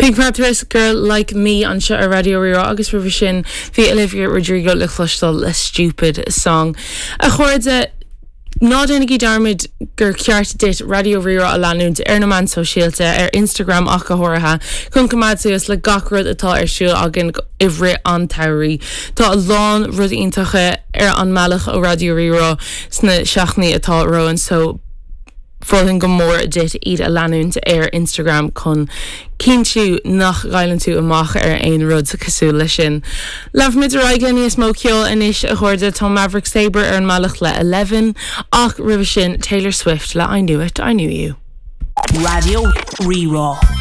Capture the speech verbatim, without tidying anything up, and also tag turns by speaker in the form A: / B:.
A: Pink Panthers Girl Like Me on Seo Radio Ríra agus ri sin bhí Olivia Rodrigo le chlustal a stupid song. A chuirde ná dénig darmid gur ceart dit Radio Ríra a leanúnt ar na man sosialte ar Instagram ach a thuirithe chun cumad suas le gacrad atá ar siúil agin ihre an tairí. Tá a lán rud iontacha ar an mealach ó Radio Ríra sna seachnaí atá roin so Fóðin go mór dit iad a leanúnt ar Instagram chun cíntiú nach gailann tú amach ar ein rud cosú lei sin. Lef mid raiglen níos mó ceol inis a chuirde Tom Maverick Sabre ar an mealach le eleven ach ribh sin Taylor Swift le I Knew It, I Knew You.
B: Radio Ríra.